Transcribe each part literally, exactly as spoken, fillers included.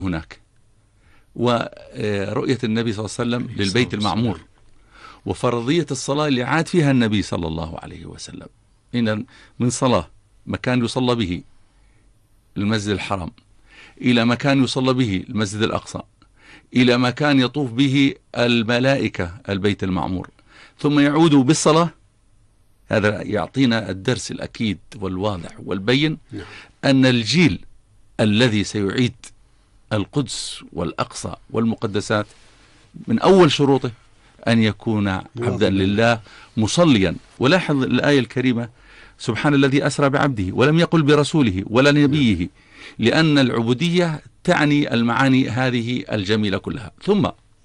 هناك، ورؤية النبي صلى الله عليه وسلم للبيت المعمور، وفرضية الصلاة اللي عاد فيها النبي صلى الله عليه وسلم. إن من صلاة مكان يصلى به المسجد الحرام، إلى مكان يصلى به المسجد الأقصى، إلى مكان يطوف به الملائكة البيت المعمور، ثم يعود بالصلاة. هذا يعطينا الدرس الأكيد والواضح والبين أن الجيل الذي سيعيد القدس والأقصى والمقدسات من أول شروطه أن يكون عبدا لله مصليا. ولاحظ الآية الكريمة: سبحان الذي أسرى بعبده، ولم يقل برسوله ولا نبيه، لأن العبودية تعني المعاني هذه الجميلة كلها. ثم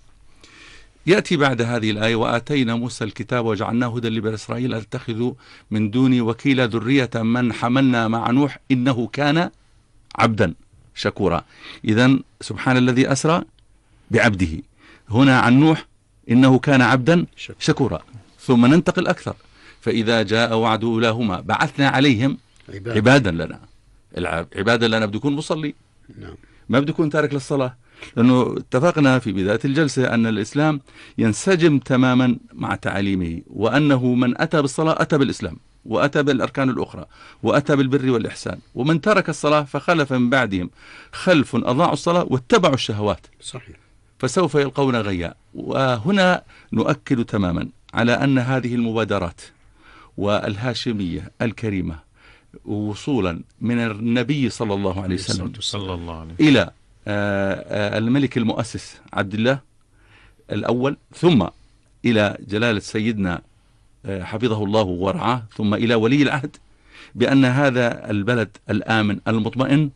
يأتي بعد هذه الآية: وآتينا موسى الكتاب وجعلناه هدى لبني إسرائيل اتخذوا من دوني وكيلا ذرية من حملنا مع نوح إنه كان عبدا شكورا. إذن سبحان الذي أسرى بعبده، هنا عن نوح إنه كان عبدا شكورا. ثم ننتقل أكثر: فإذا جاء وعد أولاهما بعثنا عليهم عبادا لنا. عبادا لنا بده يكون مصلي، ما بده يكون تارك للصلاة، لأنه اتفقنا في بداية الجلسة أن الإسلام ينسجم تماما مع تعاليمه، وأنه من أتى بالصلاة أتى بالإسلام، وأتى بالأركان الأخرى، وأتى بالبر والإحسان. ومن ترك الصلاة فخلف من بعدهم خلف أضاعوا الصلاة واتبعوا الشهوات، صحيح، فسوف يلقون غيا. وهنا نؤكد تماما على أن هذه المبادرات والهاشمية الكريمة وصولا من النبي صلى الله عليه وسلم صلى الله عليه وسلم إلى الملك المؤسس عبد الله الأول، ثم إلى جلالة سيدنا حفظه الله ورعاه، ثم إلى ولي العهد، بأن هذا البلد الآمن المطمئن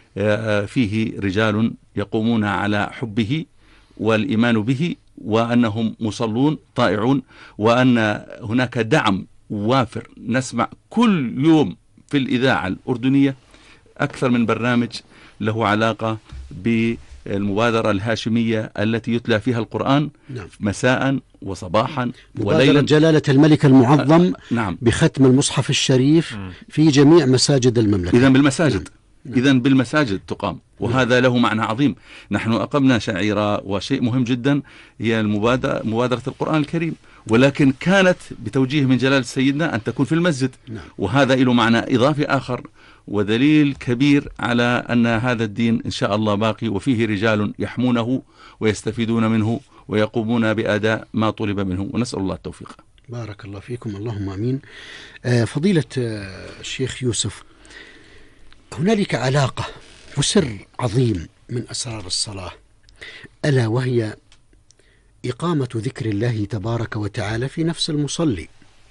فيه رجال يقومون على حبه والإيمان به، وأنهم مصلون طائعون، وأن هناك دعم وافر. نسمع كل يوم في الإذاعة الأردنية أكثر من برنامج له علاقة بالمبادرة الهاشمية التي يتلى فيها القرآن نعم. مساء وصباحا وليلا. جلالة الملك المعظم آه نعم. بختم المصحف الشريف في جميع مساجد المملكة. إذن بالمساجد نعم. إذن بالمساجد تقام، وهذا له معنى عظيم. نحن أقمنا شعيرة، وشيء مهم جدا هي المبادرة مبادرة القرآن الكريم، ولكن كانت بتوجيه من جلالة سيدنا أن تكون في المسجد نعم. وهذا له معنى إضافي آخر ودليل كبير على أن هذا الدين إن شاء الله باقي، وفيه رجال يحمونه ويستفيدون منه ويقومون بأداء ما طلب منهم، ونسأل الله التوفيق. بارك الله فيكم، اللهم آمين. آه فضيلة آه الشيخ يوسف، هنالك علاقة وسر عظيم من أسرار الصلاة، ألا وهي إقامة ذكر الله تبارك وتعالى في نفس المصلي.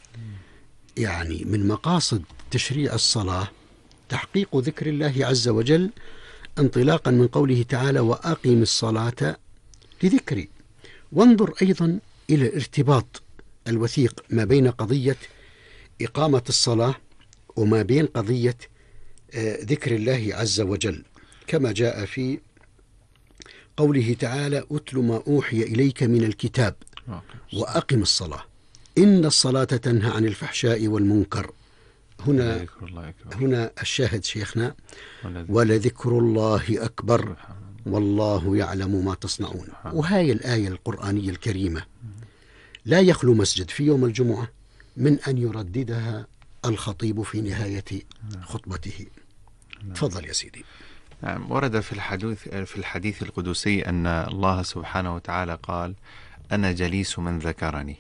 يعني من مقاصد تشريع الصلاة تحقيق ذكر الله عز وجل، انطلاقا من قوله تعالى: وأقم الصلاة لذكري. وانظر أيضا إلى الارتباط الوثيق ما بين قضية إقامة الصلاة وما بين قضية ذكر الله عز وجل، كما جاء في قوله تعالى: أتل ما أوحي إليك من الكتاب وأقم الصلاة إن الصلاة تنهى عن الفحشاء والمنكر. هنا هنا الشاهد شيخنا: ولذكر الله أكبر والله يعلم ما تصنعون. وهي الآية القرآنية الكريمة لا يخلو مسجد في يوم الجمعة من أن يرددها الخطيب في نهاية خطبته. تفضل يا سيدي. نعم، ورد في الحديث في الحديث القدسي أن الله سبحانه وتعالى قال: أنا جليس من ذكرني.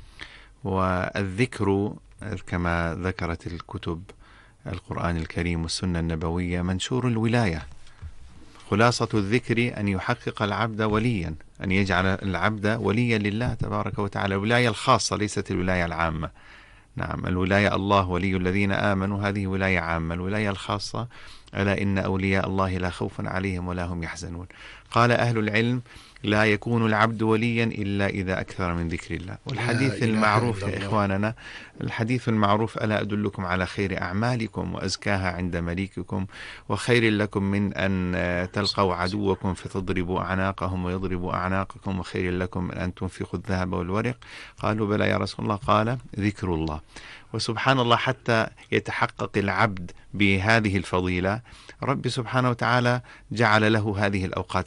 والذكر كما ذكرت الكتب القرآن الكريم والسنة النبوية منشور الولاية. خلاصة الذكر أن يحقق العبد وليا، أن يجعل العبد وليا لله تبارك وتعالى، الولاية الخاصة ليست الولاية العامة. نعم، الولاية الله ولي الذين آمنوا، هذه ولاية عامة. الولاية الخاصة: ألا إن أولياء الله لا خوف عليهم ولا هم يحزنون. قال أهل العلم: لا يكون العبد وليا إلا إذا أكثر من ذكر الله. والحديث المعروف يا إخواننا، الحديث المعروف: ألا أدلكم على خير أعمالكم وأزكاها عند مليككم وخير لكم من أن تلقوا عدوكم فتضربوا أعناقهم ويضربوا أعناقكم وخير لكم من أن تنفقوا الذهب والورق. قالوا: بلى يا رسول الله. قال: ذكر الله. وسبحان الله حتى يتحقق العبد بهذه الفضيلة رب سبحانه وتعالى جعل له هذه الأوقات